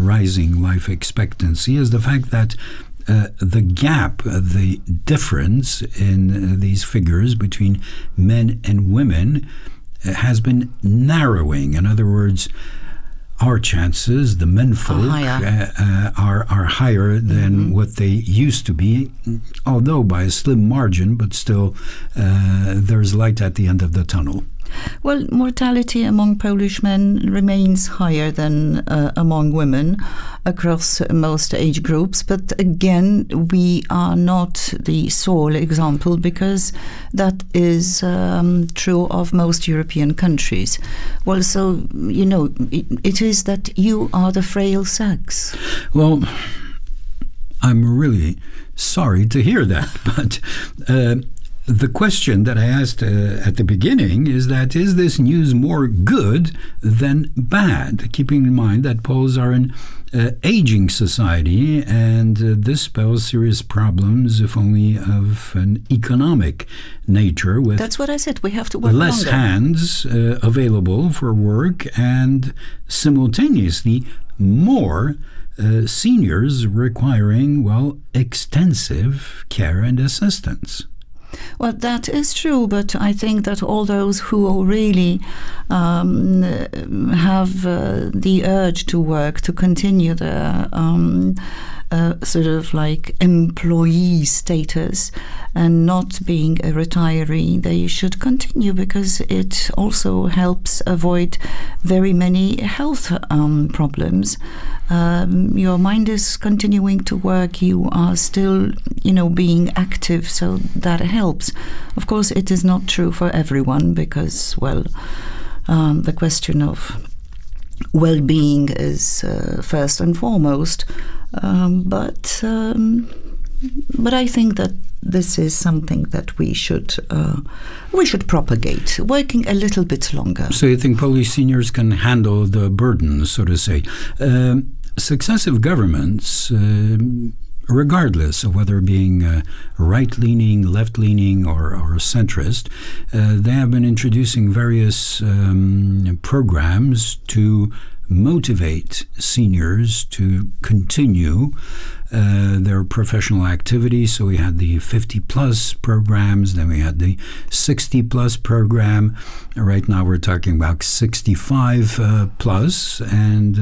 rising life expectancy is the fact that the gap, the difference in these figures between men and women has been narrowing. In other words, our chances, the menfolk, are higher than what they used to be, although by a slim margin, but still there's light at the end of the tunnel. Well, mortality among Polish men remains higher than among women across most age groups. But again, we are not the sole example, because that is true of most European countries. Well, so, it is that you are the frail sex. Well, I'm really sorry to hear that, but the question that I asked at the beginning is this news more good than bad? Keeping in mind that Poles are an aging society, and this spells serious problems, if only of an economic nature, with that's what I said. We have to work less longer. hands available for work, and simultaneously more seniors requiring, extensive care and assistance. Well, that is true, but I think that all those who really have the urge to work, to continue their sort of like employee status and not being a retiree, they should continue, because it also helps avoid very many health problems. Your mind is continuing to work, you are still, being active, so that helps. Of course, it is not true for everyone, because, the question of well-being is first and foremost. But I think that this is something that we should propagate, working a little bit longer. So you think Polish seniors can handle the burden, so to say? Successive governments, regardless of whether being right-leaning, left-leaning, or centrist, they have been introducing various programs to motivate seniors to continue their professional activities. So we had the 50-plus programs, then we had the 60-plus program. Right now we're talking about 65-plus, and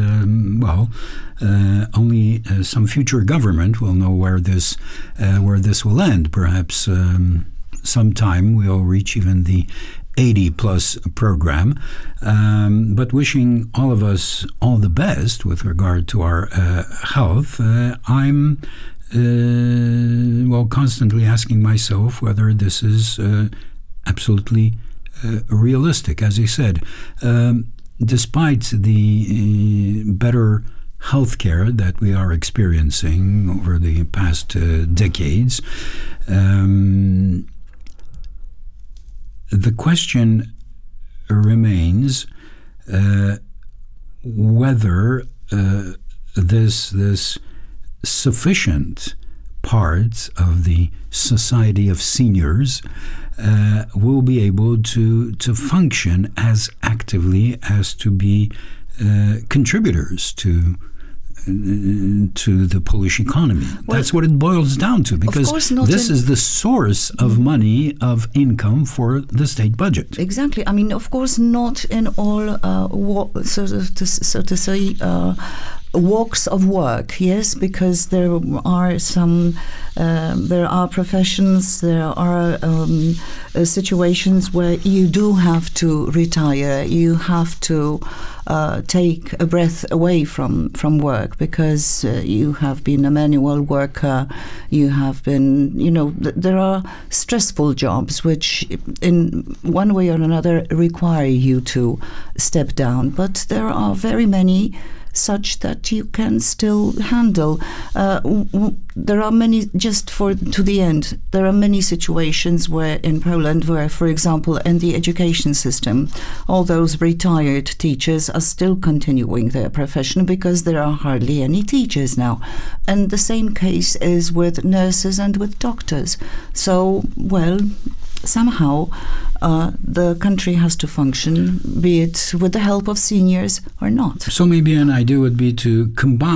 only some future government will know where this will end. Perhaps sometime we'll reach even the 80-plus program, but wishing all of us all the best with regard to our health. I'm constantly asking myself whether this is absolutely realistic. As I said, despite the better healthcare that we are experiencing over the past decades, the question remains whether this sufficient part of the society of seniors will be able to function as actively as to be contributors to the Polish economy. That's what it boils down to, because this is the source of money, of income for the state budget. Exactly. I mean, of course, not in all walks of work, yes, because there are professions, there are situations where you do have to retire, you have to take a breath away from work, because you have been a manual worker, you have been, there are stressful jobs which in one way or another require you to step down, but there are very many such that you can still handle. There are many, there are many situations where in Poland where, for example, in the education system, all those retired teachers are still continuing their profession because there are hardly any teachers now. And the same case is with nurses and with doctors. So, somehow the country has to function, be it with the help of seniors or not. So maybe an idea would be to combine